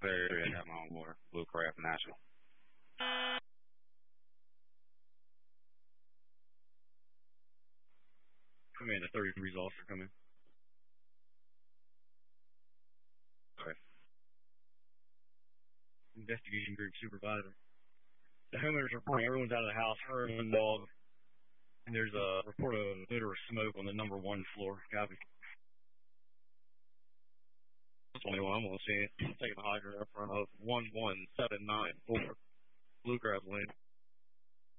area, I got my own water. Bluecraft National. Come in, the 30 degrees officer, come in. Okay. Investigation group supervisor. The homeowners are reporting everyone's out of the house, her and one dog. And there's a report of odor of smoke on the number 1 floor. Copy. That's 21, I'm going to see it. Taking the hydrant up front of 11794. Bluecraft Lane.